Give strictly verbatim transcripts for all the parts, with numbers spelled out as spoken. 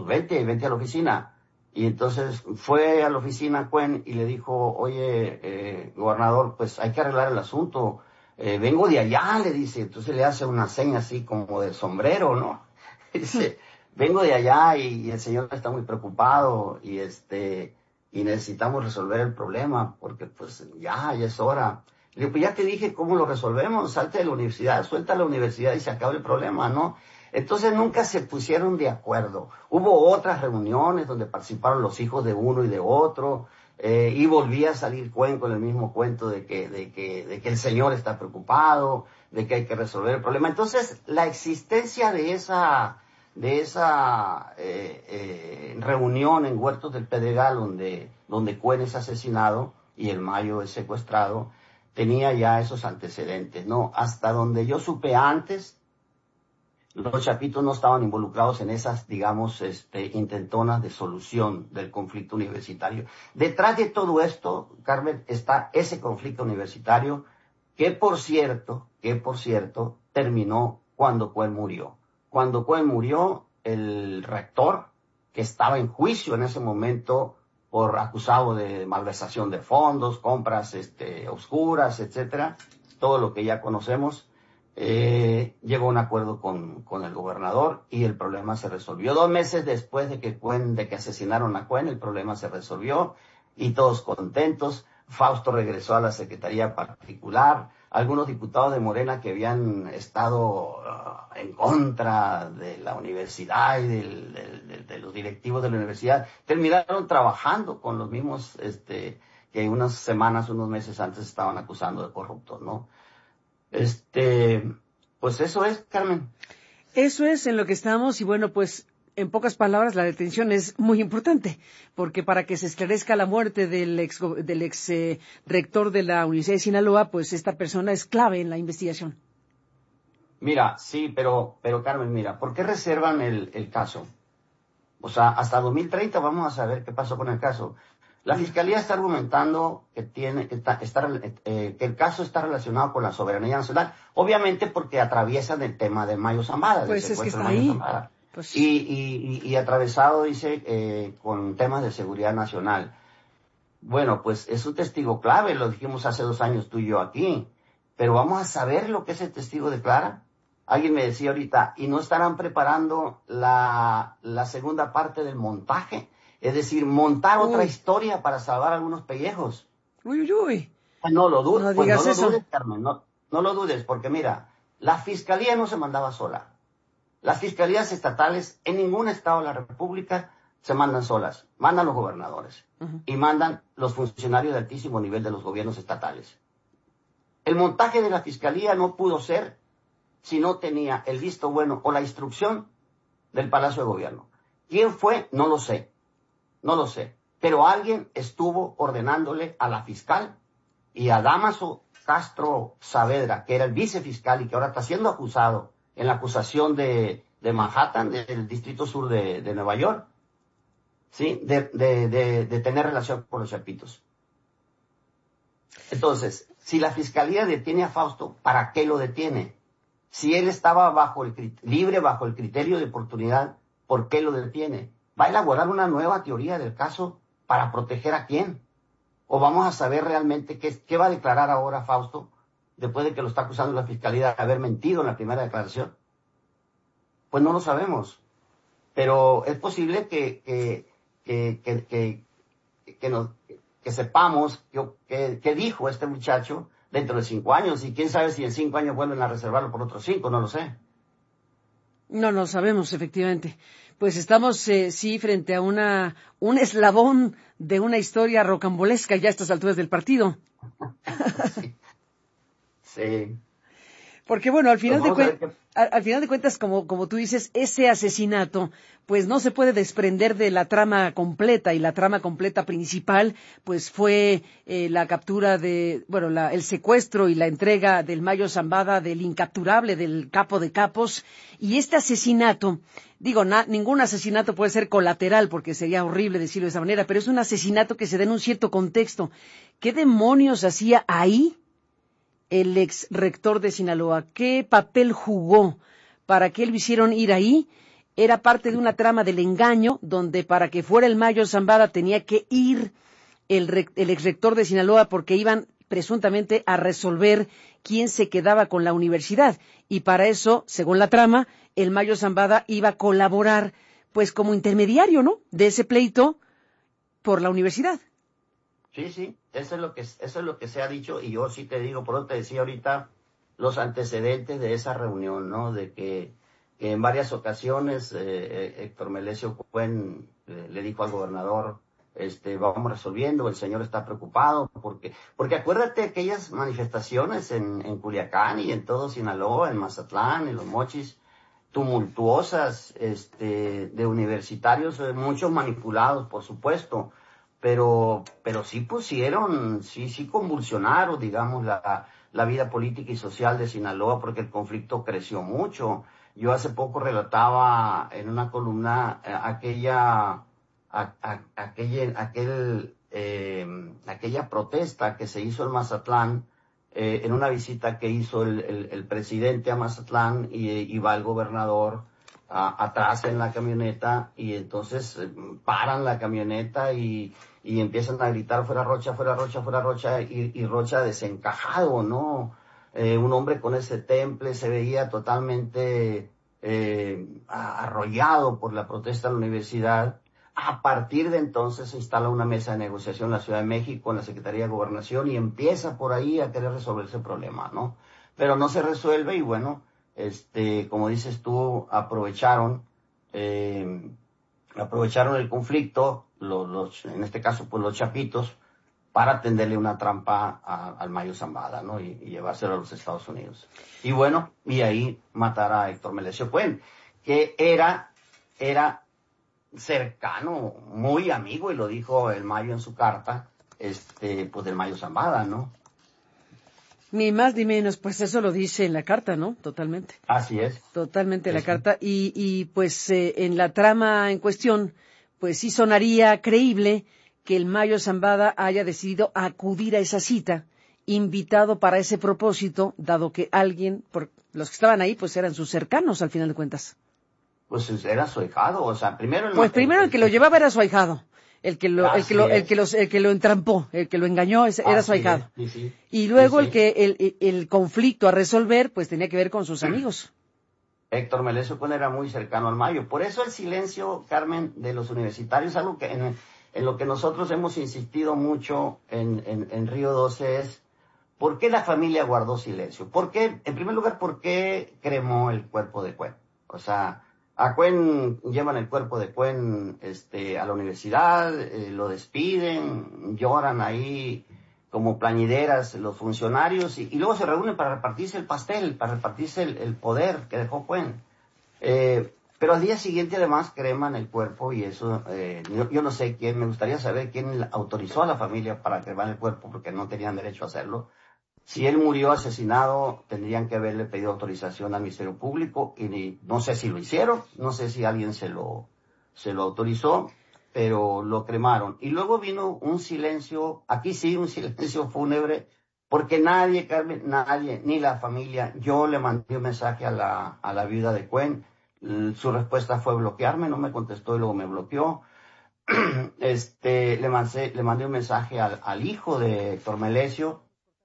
pues vente, vente a la oficina. Y entonces fue a la oficina Cuen y le dijo, oye, eh, gobernador, pues hay que arreglar el asunto. Eh, vengo de allá, le dice. Entonces le hace una seña así como de sombrero, ¿no? Dice, vengo de allá y, y el señor está muy preocupado y este y necesitamos resolver el problema porque pues ya, ya es hora. Le digo, pues ya te dije cómo lo resolvemos, salte de la universidad, suelta la universidad y se acaba el problema, ¿no? Entonces nunca se pusieron de acuerdo. Hubo otras reuniones donde participaron los hijos de uno y de otro, eh, y volvía a salir Cuen con el mismo cuento de que, de que, de que el señor está preocupado, de que hay que resolver el problema. Entonces, la existencia de esa, de esa eh, eh, reunión en Huertos del Pedregal, donde, donde Cuen es asesinado y el Mayo es secuestrado, tenía ya esos antecedentes, ¿no? Hasta donde yo supe antes, los chapitos no estaban involucrados en esas, digamos, este, intentonas de solución del conflicto universitario. Detrás de todo esto, Carmen, está ese conflicto universitario que, por cierto, que por cierto, terminó cuando Cuen murió. Cuando Cuen murió, el rector, que estaba en juicio en ese momento por acusado de malversación de fondos, compras este, oscuras, etcétera, todo lo que ya conocemos, Eh, llegó a un acuerdo con, con el gobernador y el problema se resolvió. Dos meses después de que, Cuen, de que asesinaron a Cuen, el problema se resolvió y todos contentos. Fausto regresó a la Secretaría Particular. Algunos diputados de Morena que habían estado uh, en contra de la universidad y del, del, del, de los directivos de la universidad terminaron trabajando con los mismos este, que unas semanas, unos meses antes estaban acusando de corruptos, ¿no? Este, pues eso es, Carmen. Eso es en lo que estamos y bueno, pues en pocas palabras la detención es muy importante porque para que se esclarezca la muerte del ex, del ex eh, rector de la Universidad de Sinaloa, pues esta persona es clave en la investigación. Mira, sí, pero, pero Carmen, mira, ¿por qué reservan el, el caso? O sea, hasta dos mil treinta vamos a saber qué pasó con el caso. La Fiscalía está argumentando que tiene que, está, está, eh, que el caso está relacionado con la soberanía nacional, obviamente porque atraviesan el tema de Mayo Zambada, pues del secuestro es que está de Mayo ahí. Zambada. Pues... Y, y, y, y atravesado, dice, eh, con temas de seguridad nacional. Bueno, pues es un testigo clave, lo dijimos hace dos años tú y yo aquí, pero vamos a saber lo que ese testigo declara. Alguien me decía ahorita, ¿y no estarán preparando la, la segunda parte del montaje? Es decir, montar uy. otra historia para salvar algunos pellejos. Uy, uy, uy. Pues no lo, du- no pues digas no lo eso. dudes, Carmen, no, no lo dudes, porque mira, la Fiscalía no se mandaba sola. Las fiscalías estatales en ningún estado de la República se mandan solas, mandan los gobernadores uh-huh. y mandan los funcionarios de altísimo nivel de los gobiernos estatales. El montaje de la Fiscalía no pudo ser si no tenía el visto bueno o la instrucción del Palacio de Gobierno. ¿Quién fue? No lo sé, no lo sé, pero alguien estuvo ordenándole a la fiscal y a Dámaso Castro Saavedra, que era el vicefiscal y que ahora está siendo acusado en la acusación de, de Manhattan, del Distrito Sur de, de Nueva York, ¿sí? De, de, de, de tener relación con los chapitos. Entonces, si la Fiscalía detiene a Fausto, ¿para qué lo detiene? Si él estaba bajo el, libre bajo el criterio de oportunidad, ¿por qué lo detiene? ¿Va a elaborar una nueva teoría del caso para proteger a quién? ¿O vamos a saber realmente qué, qué va a declarar ahora Fausto después de que lo está acusando la Fiscalía de haber mentido en la primera declaración? Pues no lo sabemos. Pero es posible que, que, que, que, que, que, nos, que sepamos qué que dijo este muchacho dentro de cinco años. Y quién sabe si en cinco años vuelven a reservarlo por otros cinco, no lo sé. No lo sabemos, efectivamente. Pues estamos, eh, sí, frente a una un eslabón de una historia rocambolesca ya a estas alturas del partido. Sí. Sí. Porque bueno, al final, pues de, cu- al, al final de cuentas, como, como tú dices, ese asesinato, pues no se puede desprender de la trama completa, y la trama completa principal, pues fue eh, la captura de, bueno, la, el secuestro y la entrega del Mayo Zambada, del incapturable, del capo de capos, y este asesinato, digo, na, ningún asesinato puede ser colateral, porque sería horrible decirlo de esa manera, pero es un asesinato que se da en un cierto contexto. ¿Qué demonios hacía ahí el ex rector de Sinaloa? ¿Qué papel jugó para que lo hicieron ir ahí era parte de una trama del engaño, donde para que fuera el Mayo Zambada tenía que ir el, re, el exrector de Sinaloa porque iban presuntamente a resolver quién se quedaba con la universidad. Y para eso, según la trama, el Mayo Zambada iba a colaborar pues como intermediario, ¿no?, de ese pleito por la universidad. Sí, sí, eso es lo que eso es lo que se ha dicho, y yo sí te digo, por eso te decía ahorita los antecedentes de esa reunión, ¿no? De que, que en varias ocasiones eh, Héctor Melesio Cuen eh, le dijo al gobernador, este, vamos resolviendo, el señor está preocupado, porque, porque acuérdate de aquellas manifestaciones en, en Culiacán y en todo Sinaloa, en Mazatlán, en Los Mochis, tumultuosas, este, de universitarios, eh, muchos manipulados, por supuesto, pero, pero sí pusieron, sí, sí convulsionaron, digamos, la, la vida política y social de Sinaloa, porque el conflicto creció mucho. Yo hace poco relataba en una columna eh, aquella, a, a, aquella, aquel, eh, aquella protesta que se hizo en Mazatlán, eh, en una visita que hizo el, el, el presidente a Mazatlán, y, y va el gobernador a, atrás en la camioneta, y entonces eh, paran la camioneta y, y empiezan a gritar fuera Rocha, fuera Rocha, fuera Rocha, y, y Rocha desencajado, ¿no? Eh, un hombre con ese temple se veía totalmente eh, arrollado por la protesta de la universidad. A partir de entonces se instala una mesa de negociación en la Ciudad de México, en la Secretaría de Gobernación, y empieza por ahí a querer resolver ese problema, ¿no? Pero no se resuelve, y bueno, este, como dices tú, aprovecharon, eh, aprovecharon el conflicto, los, los, en este caso, pues los chapitos, para tenderle una trampa a, al Mayo Zambada, ¿no? Y, y llevárselo a los Estados Unidos. Y bueno, y ahí matar a Héctor Melesio Cuen, que era, era cercano, muy amigo, y lo dijo el Mayo en su carta, este, pues del Mayo Zambada, ¿no? Ni más ni menos, pues eso lo dice en la carta, ¿no? Totalmente. Así es. Totalmente Sí, la sí. carta. Y, y pues eh, en la trama en cuestión, pues sí sonaría creíble que el Mayo Zambada haya decidido acudir a esa cita, invitado para ese propósito, dado que alguien, por los que estaban ahí, pues eran sus cercanos al final de cuentas. Pues era su ahijado, o sea, primero el... Pues primero el, el que lo llevaba era su ahijado. El que lo, el que lo, el que los, el que lo entrampó, el que lo engañó, ese, era su ahijado. Sí, sí. Y luego Sí, el sí. que, el, el conflicto a resolver, pues tenía que ver con sus amigos. Héctor Melesio Cuen era muy cercano al Mayo. Por eso el silencio, Carmen, de los universitarios, algo que en, en lo que nosotros hemos insistido mucho en, en, en Río doce es, ¿por qué la familia guardó silencio? ¿Por qué, en primer lugar, por qué cremó el cuerpo de Cuen? O sea, a Cuen llevan el cuerpo de Cuen este, a la universidad, eh, lo despiden, lloran ahí como plañideras los funcionarios, y, y luego se reúnen para repartirse el pastel, para repartirse el, el poder que dejó Cuen. Eh, pero al día siguiente además creman el cuerpo, y eso, eh, yo, yo no sé quién, me gustaría saber quién autorizó a la familia para cremar el cuerpo, porque no tenían derecho a hacerlo. Si él murió asesinado, tendrían que haberle pedido autorización al Ministerio Público, y ni, no sé si lo hicieron, no sé si alguien se lo, se lo autorizó, pero lo cremaron. Y luego vino un silencio, aquí sí, un silencio fúnebre, porque nadie, Carmen, nadie, ni la familia, yo le mandé un mensaje a la, a la viuda de Cuen, su respuesta fue bloquearme, no me contestó y luego me bloqueó. Este, le mandé, le mandé un mensaje al, al hijo de Héctor Melesio,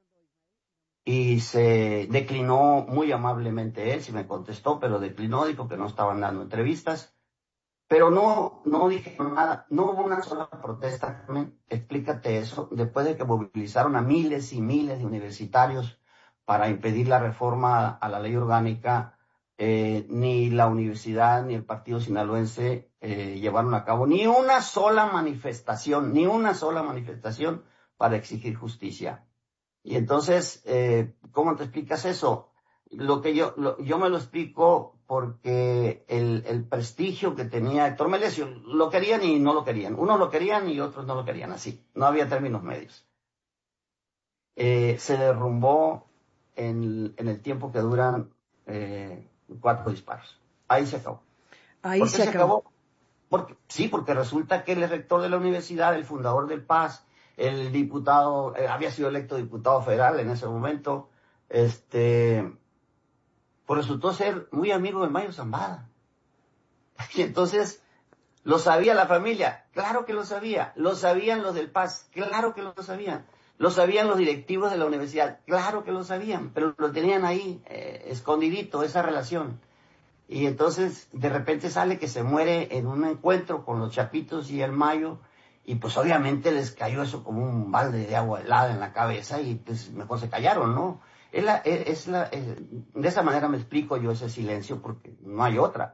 y se declinó muy amablemente él, sí me contestó, pero declinó, dijo que no estaban dando entrevistas. Pero no, no dije nada, no hubo una sola protesta, Carmen, explícate eso, después de que movilizaron a miles y miles de universitarios para impedir la reforma a la ley orgánica, eh, ni la universidad ni el partido sinaloense eh, llevaron a cabo ni una sola manifestación, ni una sola manifestación para exigir justicia. Y entonces, eh, ¿cómo te explicas eso? Lo que yo, lo, yo me lo explico porque el, el prestigio que tenía Héctor Melesio, lo querían y no lo querían. Unos lo querían y otros no lo querían, así. No había términos medios. Eh, se derrumbó en, en el tiempo que duran eh, cuatro disparos. Ahí se acabó. Ahí ¿Por qué se se acabó. acabó? Porque, sí, porque resulta que el rector de la universidad, el fundador del P A S, el diputado, eh, había sido electo diputado federal en ese momento, este, pues resultó ser muy amigo del Mayo Zambada. Y entonces, ¿lo sabía la familia? Claro que lo sabía. ¿Lo sabían los del Paz? Claro que lo sabían. ¿Lo sabían los directivos de la universidad? Claro que lo sabían, pero lo tenían ahí, eh, escondidito, esa relación. Y entonces, de repente sale que se muere en un encuentro con los Chapitos y el Mayo, y pues obviamente les cayó eso como un balde de agua helada en la cabeza, y pues mejor se callaron, ¿no? Es la, es, es la, es, de esa manera me explico yo ese silencio, porque no hay otra.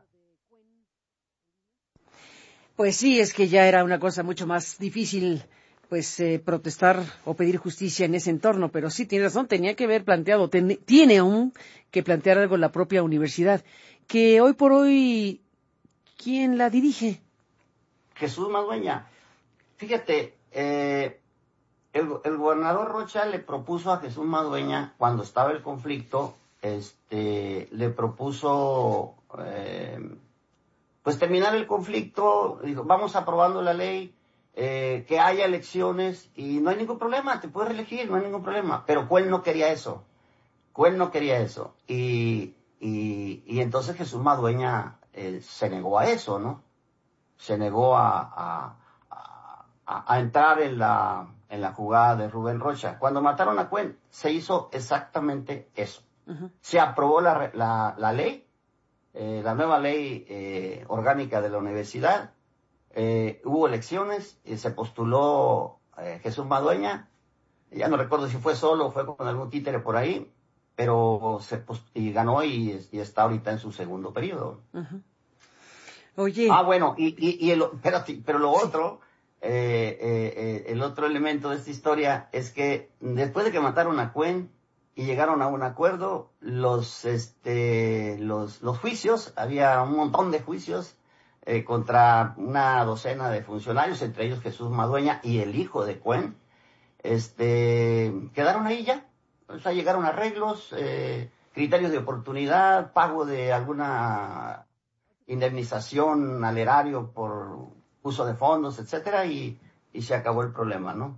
Pues sí, es que ya era una cosa mucho más difícil, pues, eh, protestar o pedir justicia en ese entorno, pero sí, tiene razón, tenía que haber planteado, ten, tiene aún que plantear algo la propia universidad, que hoy por hoy, ¿quién la dirige? Jesús Madueña, fíjate, eh, el, el gobernador Rocha le propuso a Jesús Madueña, cuando estaba el conflicto, este, le propuso, eh, pues terminar el conflicto, dijo, vamos aprobando la ley, eh, que haya elecciones y no hay ningún problema, te puedes reelegir, no hay ningún problema. Pero Cuen no quería eso, Cuen no quería eso. Y, y, y entonces Jesús Madueña eh, se negó a eso, ¿no? Se negó a, a, a, a entrar en la, en la jugada de Rubén Rocha. Cuando mataron a Cuen, se hizo exactamente eso. Uh-huh. Se aprobó la, la, la ley, eh, la nueva ley eh, orgánica de la universidad, eh, hubo elecciones y se postuló eh, Jesús Madueña, ya no recuerdo si fue solo o fue con algún títere por ahí, pero se post- y ganó y, y está ahorita en su segundo periodo. Uh-huh. Oye. Ah, bueno, y, y, y el, pero, pero lo otro, eh, eh, eh, el otro elemento de esta historia es que después de que mataron a Cuen y llegaron a un acuerdo, los, este, los, los juicios, había un montón de juicios eh, contra una docena de funcionarios, entre ellos Jesús Madueña y el hijo de Cuen, este, quedaron ahí ya, o sea, llegaron arreglos, eh, criterios de oportunidad, pago de alguna indemnización al erario por uso de fondos, etcétera, y, y se acabó el problema, ¿no?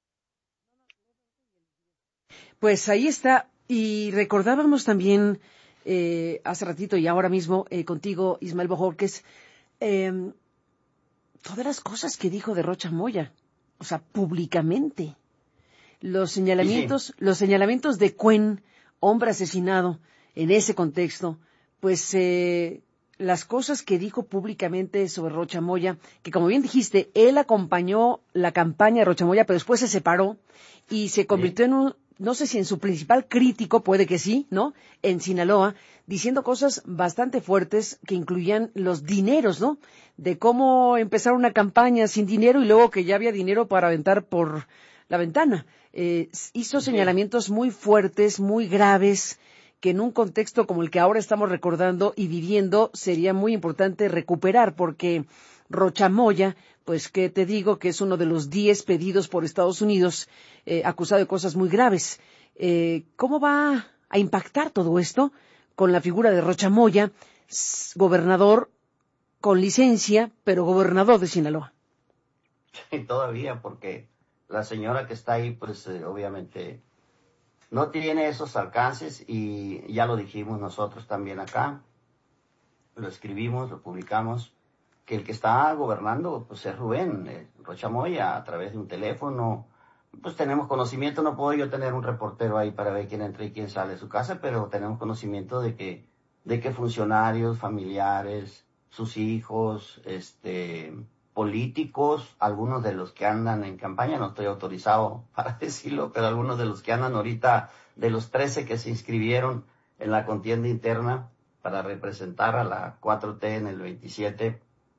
Pues ahí está. Y recordábamos también eh, hace ratito y ahora mismo eh, contigo, Ismael Bojorquez, eh, todas las cosas que dijo de Rocha Moya, o sea, públicamente. Los señalamientos, sí, sí. los señalamientos de Cuen, hombre asesinado, en ese contexto, pues eh, las cosas que dijo públicamente sobre Rocha Moya, que como bien dijiste, él acompañó la campaña de Rocha Moya, pero después se separó y se convirtió sí. en un, no sé si en su principal crítico, puede que sí, ¿no?, en Sinaloa, diciendo cosas bastante fuertes que incluían los dineros, ¿no?, de cómo empezar una campaña sin dinero y luego que ya había dinero para aventar por la ventana. Eh, hizo sí. señalamientos muy fuertes, muy graves, que en un contexto como el que ahora estamos recordando y viviendo sería muy importante recuperar, porque Rocha Moya, pues que te digo que es uno de los diez pedidos por Estados Unidos, eh, acusado de cosas muy graves. Eh, ¿Cómo va a impactar todo esto con la figura de Rocha Moya, gobernador con licencia, pero gobernador de Sinaloa? Sí, todavía, porque la señora que está ahí, pues eh, obviamente no tiene esos alcances y ya lo dijimos nosotros también acá, lo escribimos, lo publicamos, que el que está gobernando pues es Rubén eh, Rocha Moya a través de un teléfono. Pues tenemos conocimiento, no puedo yo tener un reportero ahí para ver quién entra y quién sale de su casa, pero tenemos conocimiento de que, de que funcionarios, familiares, sus hijos, este, políticos, algunos de los que andan en campaña, no estoy autorizado para decirlo, pero algunos de los que andan ahorita, de los trece que se inscribieron en la contienda interna para representar a la cuatro T en el veintisiete,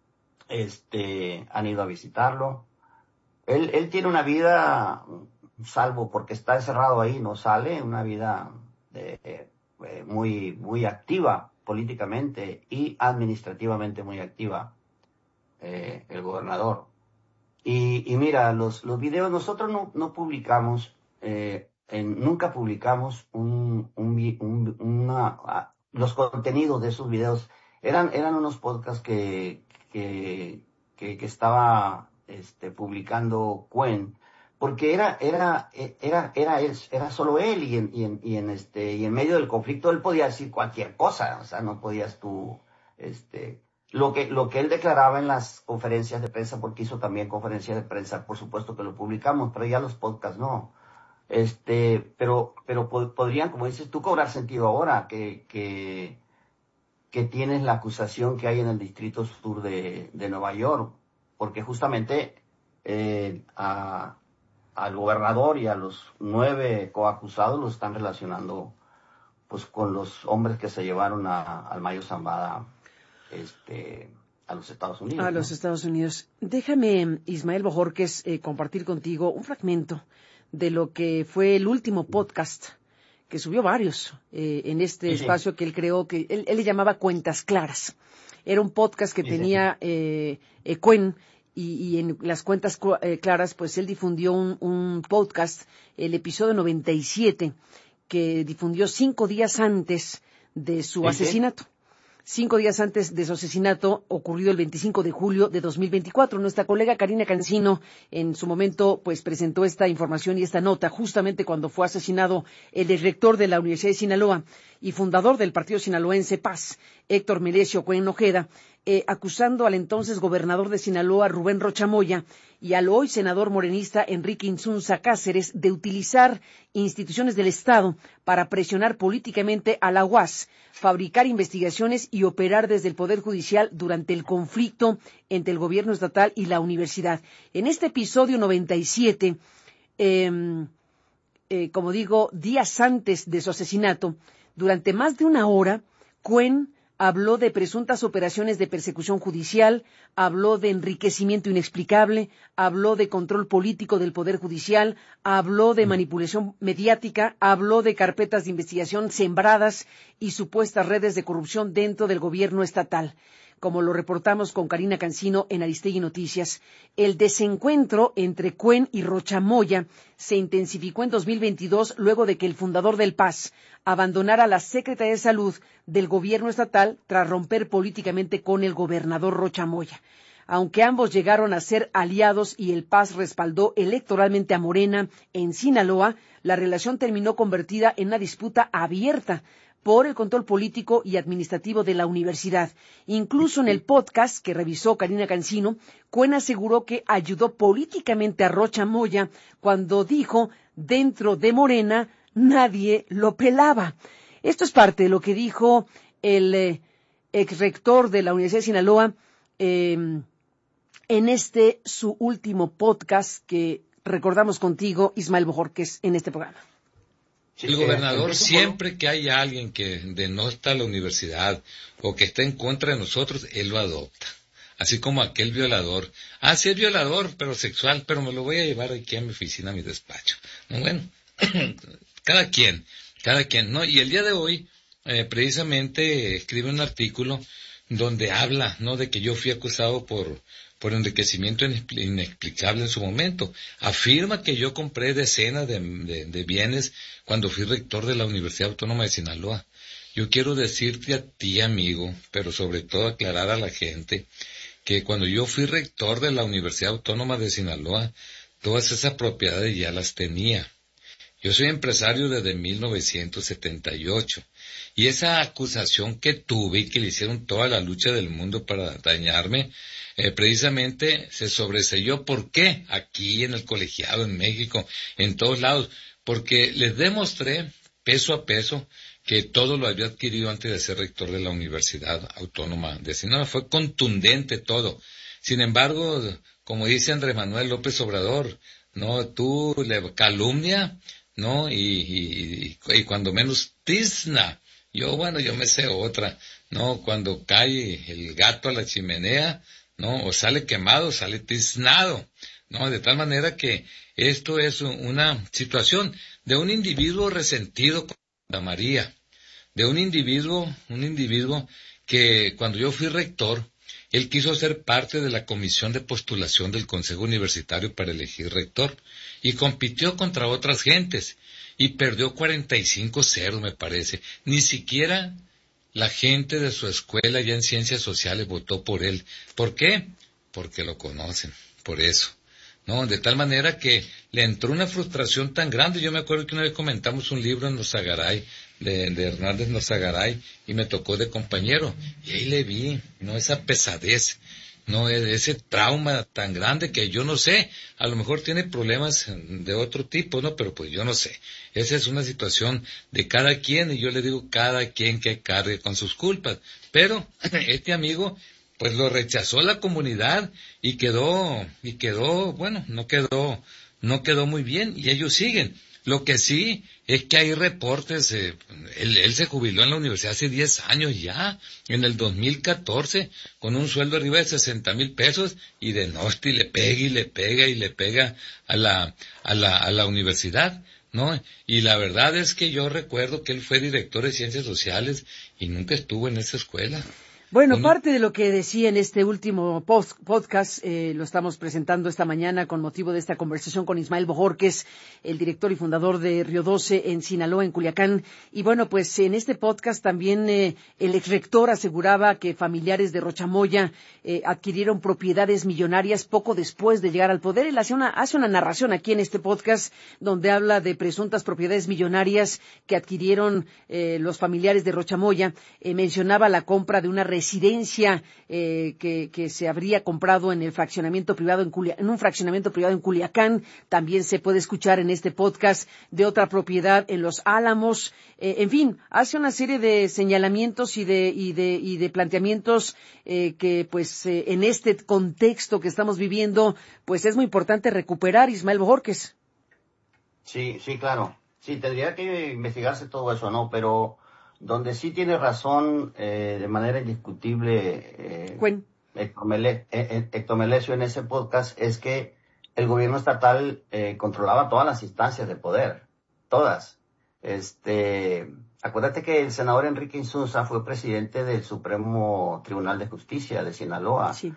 este, han ido a visitarlo. Él, él tiene una vida, salvo porque está encerrado ahí, no sale, una vida de, eh, muy, muy activa políticamente y administrativamente muy activa, eh, el gobernador. Y, y mira, los, los videos, nosotros no, no publicamos, eh, en, nunca publicamos un, un, un, una, los contenidos de esos videos. Eran, eran unos podcasts que, que, que, que estaba, este, publicando Cuen, porque era, era, era, era él, era solo él, y en, y en, y en este, y en medio del conflicto él podía decir cualquier cosa, o sea, no podías tú, este, lo que, lo que él declaraba en las conferencias de prensa, porque hizo también conferencias de prensa, por supuesto que lo publicamos, pero ya los podcasts no. Este, pero, pero podrían, como dices tú, cobrar sentido ahora que, que, que tienes la acusación que hay en el Distrito Sur de, de Nueva York, porque justamente eh, a, al gobernador y a los nueve coacusados los están relacionando pues con los hombres que se llevaron a, al Mayo Zambada este, a los Estados Unidos. A ¿no? los Estados Unidos. Déjame, Ismael Bojorquez, eh, compartir contigo un fragmento de lo que fue el último podcast, que subió varios eh, en este sí, espacio sí. que él creó, que él, él le llamaba Cuentas Claras. Era un podcast que sí, tenía sí. eh, eh, Cuen, y, y en las Cuentas eh, Claras, pues él difundió un, un podcast, el episodio noventa y siete, que difundió cinco días antes de su sí, asesinato. Sí. Cinco días antes de su asesinato, ocurrido el veinticinco de julio de dos mil veinticuatro. Nuestra colega Karina Cancino, en su momento, pues presentó esta información y esta nota justamente cuando fue asesinado el rector de la Universidad de Sinaloa y fundador del partido sinaloense Paz, Héctor Melesio Cuen Ojeda, eh, acusando al entonces gobernador de Sinaloa, Rubén Rocha Moya, y al hoy senador morenista Enrique Insunza Cáceres de utilizar instituciones del Estado para presionar políticamente a la U A S, fabricar investigaciones y operar desde el Poder Judicial durante el conflicto entre el gobierno estatal y la universidad. En este episodio noventa y siete, eh, eh, como digo, días antes de su asesinato, durante más de una hora, Cuen habló de presuntas operaciones de persecución judicial, habló de enriquecimiento inexplicable, habló de control político del Poder Judicial, habló de manipulación mediática, habló de carpetas de investigación sembradas y supuestas redes de corrupción dentro del gobierno estatal. Como lo reportamos con Karina Cancino en Aristegui Noticias, el desencuentro entre Cuen y Rocha Moya se intensificó en dos mil veintidós luego de que el fundador del Paz abandonara la Secretaría de Salud del gobierno estatal tras romper políticamente con el gobernador Rocha Moya. Aunque ambos llegaron a ser aliados y el Paz respaldó electoralmente a Morena en Sinaloa, la relación terminó convertida en una disputa abierta por el control político y administrativo de la universidad. Incluso en el podcast que revisó Karina Cancino, Cuen aseguró que ayudó políticamente a Rocha Moya cuando dijo, dentro de Morena, nadie lo pelaba. Esto es parte de lo que dijo el eh, exrector de la Universidad de Sinaloa eh, en este su último podcast que recordamos contigo, Ismael Bojorquez, en este programa. El gobernador, siempre que haya alguien que denota a la universidad o que está en contra de nosotros, él lo adopta. Así como aquel violador. Ah, sí es violador, pero sexual, pero me lo voy a llevar aquí a mi oficina, a mi despacho. No, bueno, cada quien, cada quien, ¿no? Y el día de hoy, eh, precisamente, escribe un artículo donde habla, ¿no?, de que yo fui acusado por... por enriquecimiento inexplicable en su momento. Afirma que yo compré decenas de, de, de bienes cuando fui rector de la Universidad Autónoma de Sinaloa. Yo quiero decirte a ti, amigo, pero sobre todo aclarar a la gente, que cuando yo fui rector de la Universidad Autónoma de Sinaloa, todas esas propiedades ya las tenía. Yo soy empresario desde mil novecientos setenta y ocho. Y esa acusación que tuve y que le hicieron toda la lucha del mundo para dañarme, Eh, precisamente se sobreselló. ¿Por qué? Aquí en el colegiado, en México, en todos lados. Porque les demostré, peso a peso, que todo lo había adquirido antes de ser rector de la Universidad Autónoma de Sinaloa. Fue contundente todo. Sin embargo, como dice Andrés Manuel López Obrador, no, tú le calumnia, no, y, y, y cuando menos tizna. Yo, bueno, yo me sé otra, no, cuando cae el gato a la chimenea, no, o sale quemado, sale tiznado, no, de tal manera que esto es una situación de un individuo resentido con Santa María, de un individuo, un individuo que cuando yo fui rector, él quiso ser parte de la comisión de postulación del Consejo Universitario para elegir rector y compitió contra otras gentes y perdió cuarenta y cinco cero, me parece. Ni siquiera la gente de su escuela ya en ciencias sociales votó por él. ¿Por qué? Porque lo conocen, por eso. ¿no? De tal manera que le entró una frustración tan grande. Yo me acuerdo que una vez comentamos un libro en Nosagaray, de, de Hernández Nosagaray, y me tocó de compañero, y ahí le vi, ¿no? Esa pesadez, ¿no? Ese trauma tan grande que yo no sé, a lo mejor tiene problemas de otro tipo, ¿no? Pero pues yo no sé. Esa es una situación de cada quien, y yo le digo cada quien que cargue con sus culpas. Pero este amigo, pues lo rechazó la comunidad y quedó, y quedó, bueno, no quedó, no quedó muy bien, y ellos siguen. Lo que sí es que hay reportes, eh, él, él se jubiló en la universidad hace diez años ya, en el dos mil catorce, con un sueldo arriba de sesenta mil pesos, y de norte y le pega y le pega y le pega a la, a la, a la universidad, ¿no? Y la verdad es que yo recuerdo que él fue director de Ciencias Sociales y nunca estuvo en esa escuela. Bueno, parte de lo que decía en este último post, podcast, eh, lo estamos presentando esta mañana con motivo de esta conversación con Ismael Bojórquez, el director y fundador de Río doce en Sinaloa, en Culiacán. Y bueno, pues en este podcast también eh, el exrector aseguraba que familiares de Rochamoya eh, adquirieron propiedades millonarias poco después de llegar al poder. Él hace una, hace una narración aquí en este podcast donde habla de presuntas propiedades millonarias que adquirieron eh, los familiares de Rochamoya. Eh, mencionaba la compra de una residencia eh, que, que se habría comprado en el fraccionamiento privado en, Culia, en un fraccionamiento privado en Culiacán. También se puede escuchar en este podcast de otra propiedad en Los Álamos. Eh, en fin, hace una serie de señalamientos y de y de y de planteamientos eh, que, pues, eh, en este contexto que estamos viviendo, pues es muy importante recuperar. Ismael Bojórquez. Sí, sí, claro. Sí, tendría que investigarse todo eso, ¿no? Pero donde sí tiene razón eh, de manera indiscutible eh, Héctor, Mele, eh, Héctor Melesio en ese podcast es que el gobierno estatal eh, controlaba todas las instancias de poder, todas. Este, acuérdate que el senador Enrique Insunza fue presidente del Supremo Tribunal de Justicia de Sinaloa. Sí.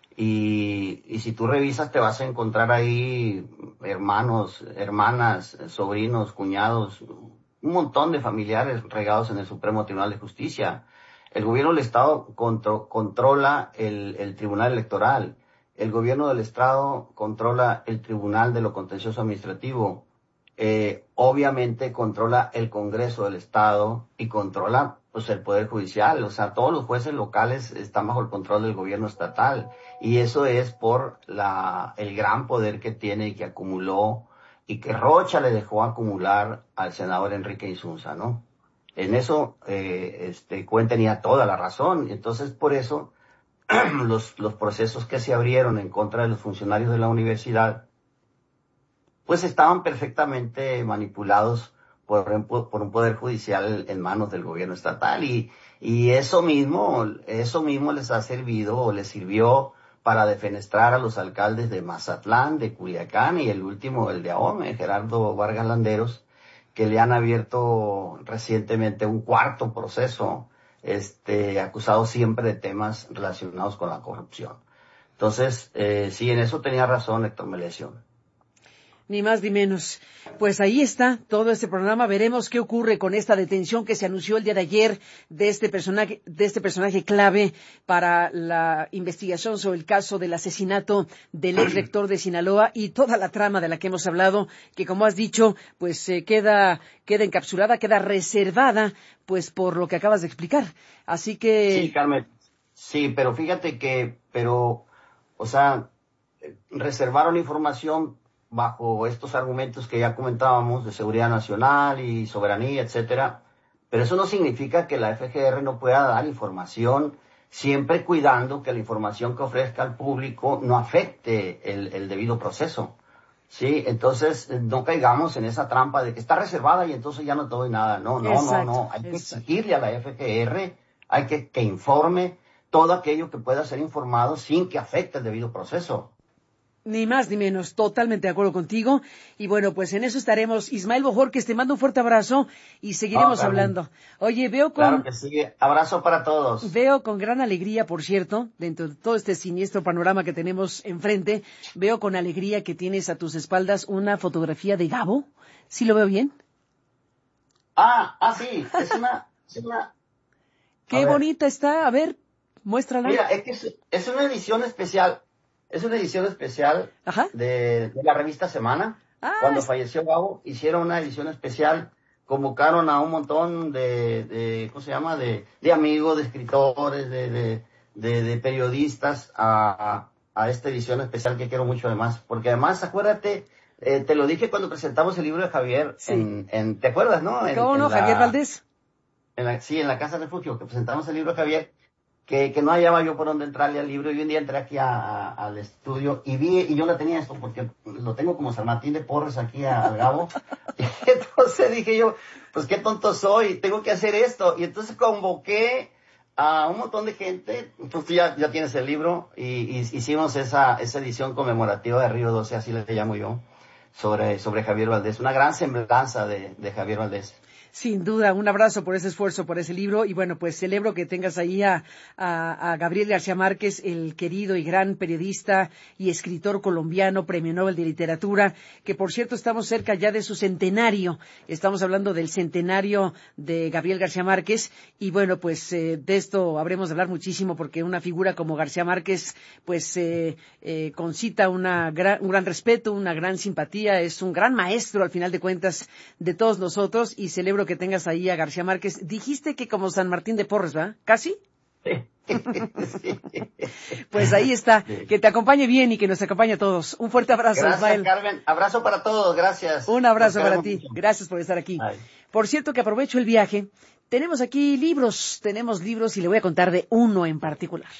Y, y si tú revisas te vas a encontrar ahí hermanos, hermanas, sobrinos, cuñados, un montón de familiares regados en el Supremo Tribunal de Justicia. El gobierno del Estado contro, controla el, el Tribunal Electoral. El gobierno del Estado controla el Tribunal de lo Contencioso Administrativo. Eh, obviamente controla el Congreso del Estado y controla pues el Poder Judicial. O sea, todos los jueces locales están bajo el control del gobierno estatal. Y eso es por la, el gran poder que tiene y que acumuló y que Rocha le dejó acumular al senador Enrique Insunza, ¿no? En eso, eh, este, Cuen tenía toda la razón. Entonces, por eso, los, los procesos que se abrieron en contra de los funcionarios de la universidad, pues estaban perfectamente manipulados por un, por un poder judicial en manos del gobierno estatal. Y, y eso mismo, eso mismo les ha servido o les sirvió para defenestrar a los alcaldes de Mazatlán, de Culiacán y el último, el de Ahome, Gerardo Vargas Landeros, que le han abierto recientemente un cuarto proceso, este, acusado siempre de temas relacionados con la corrupción. Entonces, eh, sí, en eso tenía razón Héctor Melesio. Ni más ni menos. Pues ahí está todo este programa. Veremos qué ocurre con esta detención que se anunció el día de ayer de este personaje, de este personaje clave para la investigación sobre el caso del asesinato del ex rector de Sinaloa y toda la trama de la que hemos hablado, que como has dicho, pues eh, queda, queda encapsulada, queda reservada, pues por lo que acabas de explicar. Así que. Sí, Carmen. Sí, pero fíjate que, pero, o sea, reservaron información bajo estos argumentos que ya comentábamos de seguridad nacional y soberanía, etcétera, pero eso no significa que la F G R no pueda dar información, siempre cuidando que la información que ofrezca al público no afecte el, el debido proceso. Sí, entonces no caigamos en esa trampa de que está reservada y entonces ya no te doy nada. No, no, exacto, no, no. Hay que exigirle a la F G R, hay que que informe todo aquello que pueda ser informado sin que afecte el debido proceso. Ni más ni menos, totalmente de acuerdo contigo. Y bueno, pues en eso estaremos. Ismael Bojórquez, te mando un fuerte abrazo y seguiremos oh, hablando. Oye, veo con... Claro que sí, abrazo para todos. Veo con gran alegría, por cierto, dentro de todo este siniestro panorama que tenemos enfrente, veo con alegría que tienes a tus espaldas una fotografía de Gabo. ¿Sí lo veo bien? Ah, ah, sí, es una... es una... Qué bonita está, a ver, muéstrala. Mira, es que es, es una edición especial. Es una edición especial de, de la revista Semana. Ah, Cuando es... falleció Gabo, hicieron una edición especial, convocaron a un montón de, de ¿cómo se llama? De, de amigos, de escritores, de, de, de, de periodistas a, a, a esta edición especial que quiero mucho además. Porque además, acuérdate, eh, te lo dije cuando presentamos el libro de Javier, sí. en, en, ¿te acuerdas, no? En, ¿Cómo no, en la, Javier Valdés? En la, sí, en la Casa Refugio, que presentamos el libro de Javier, que, que no hallaba yo por dónde entrarle al libro, y un día entré aquí a, a, al estudio y vi, y yo la tenía esto, porque lo tengo como San Martín de Porres aquí a, al Gabo, y entonces dije yo, pues qué tonto soy, tengo que hacer esto, y entonces convoqué a un montón de gente, pues tú ya, ya tienes el libro, y, y hicimos esa, esa edición conmemorativa de Río doce, así le llamo yo, sobre, sobre Javier Valdés, una gran semblanza de, de Javier Valdés. Sin duda, un abrazo por ese esfuerzo, por ese libro, y bueno, pues celebro que tengas ahí a, a, a Gabriel García Márquez, el querido y gran periodista y escritor colombiano, Premio Nobel de Literatura, que por cierto estamos cerca ya de su centenario, estamos hablando del centenario de Gabriel García Márquez, y bueno, pues eh, de esto habremos de hablar muchísimo, porque una figura como García Márquez, pues eh, eh, concita una gran, un gran respeto, una gran simpatía, es un gran maestro al final de cuentas de todos nosotros, y celebro que tengas ahí a García Márquez. Dijiste que como San Martín de Porres, ¿verdad? ¿Casi? Sí. Pues ahí está. Sí. Que te acompañe bien y que nos acompañe a todos. Un fuerte abrazo, gracias, Ismael. Carmen. Abrazo para todos. Gracias. Un abrazo para ti. Mucho. Gracias por estar aquí. Ay. Por cierto que aprovecho el viaje. Tenemos aquí libros. Tenemos libros y le voy a contar de uno en particular.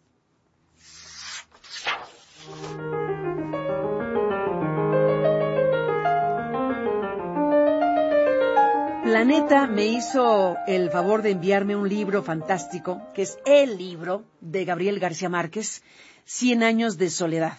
Planeta me hizo el favor de enviarme un libro fantástico, que es el libro de Gabriel García Márquez, Cien años de soledad.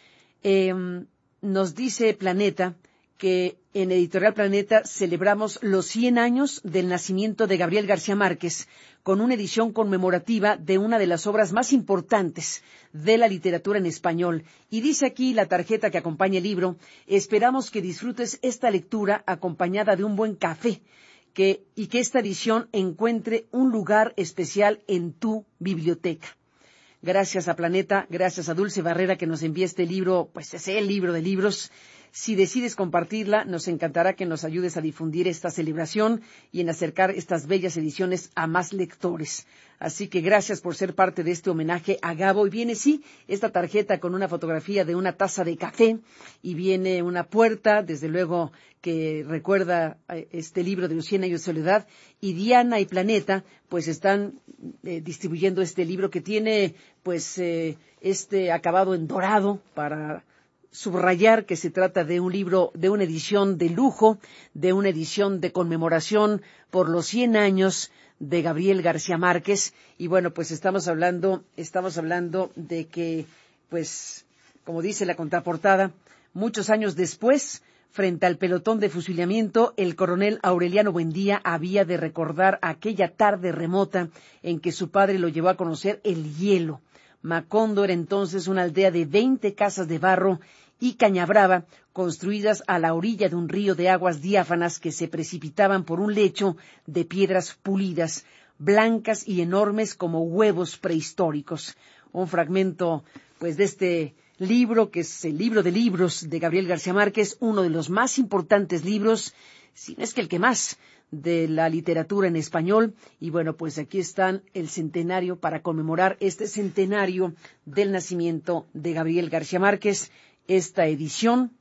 Eh, nos dice Planeta que en Editorial Planeta celebramos los cien años del nacimiento de Gabriel García Márquez con una edición conmemorativa de una de las obras más importantes de la literatura en español. Y dice aquí la tarjeta que acompaña el libro: esperamos que disfrutes esta lectura acompañada de un buen café que, y que esta edición encuentre un lugar especial en tu biblioteca. Gracias a Planeta, gracias a Dulce Barrera que nos envía este libro, pues es el libro de libros. Si decides compartirla, nos encantará que nos ayudes a difundir esta celebración y en acercar estas bellas ediciones a más lectores. Así que gracias por ser parte de este homenaje a Gabo. Y viene, sí, esta tarjeta con una fotografía de una taza de café y viene una puerta, desde luego, que recuerda este libro de los Cien años de soledad. Y Diana y Planeta, pues están eh, distribuyendo este libro que tiene, pues, eh, este acabado en dorado para subrayar que se trata de un libro, de una edición de lujo, de una edición de conmemoración por los cien años de Gabriel García Márquez. Y bueno, pues estamos hablando, estamos hablando de que, pues, como dice la contraportada, muchos años después, frente al pelotón de fusilamiento, el coronel Aureliano Buendía había de recordar aquella tarde remota en que su padre lo llevó a conocer el hielo. Macondo era entonces una aldea de veinte casas de barro y cañabrava construidas a la orilla de un río de aguas diáfanas que se precipitaban por un lecho de piedras pulidas, blancas y enormes como huevos prehistóricos. Un fragmento, pues, de este libro, que es el libro de libros de Gabriel García Márquez, uno de los más importantes libros, si no es que el que más, de la literatura en español. Y bueno, pues aquí están el centenario para conmemorar este centenario del nacimiento de Gabriel García Márquez, esta edición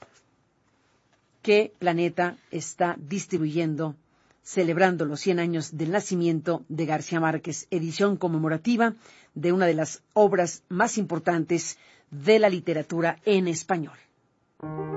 que Planeta está distribuyendo, celebrando los cien años del nacimiento de García Márquez, edición conmemorativa de una de las obras más importantes de la literatura en español.